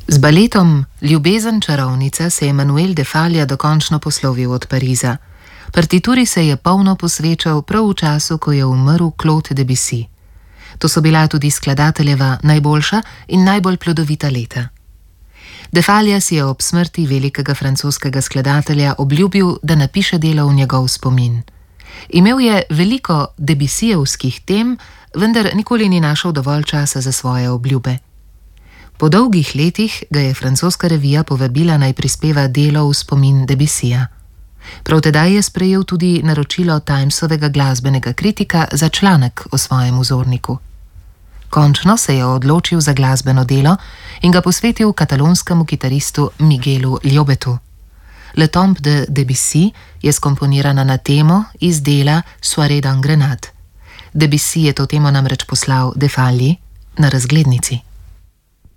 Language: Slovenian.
Z baletom Ljubezen čarovnice se je Manuel de Falla dokončno poslovil od Pariza. Partituri se je polno posvečal prav v času, ko je umrl Claude Debussy. To so bila tudi skladateljeva najboljša in najbolj plodovita leta. De Falla si je ob smrti velikega francoskega skladatelja obljubil, da napiše delo v njegov spomin. Imel je veliko Debussijevskih tem, vendar nikoli ni našel dovolj časa za svoje obljube. Po dolgih letih ga je francoska revija povabila, naj prispeva delo v spomin Debussyja. Prav tedaj je sprejel tudi naročilo Timesovega glasbenega kritika za članek o svojem vzorniku. Končno se je odločil za glasbeno delo in ga posvetil katalonskemu kitaristu Miguelu Llobetu. Le Tombe de Debussy je skomponirana na temo iz dela Soirée d'un Grenade. Debussy je to temo namreč poslal de Falli na razglednici.